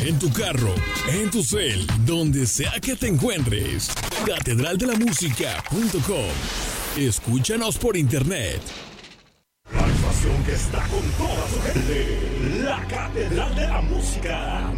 en tu carro, en tu cel, donde sea que te encuentres. catedraldelamusica.com. Escúchanos por internet. La estación que está con toda su gente, la Catedral de la Música.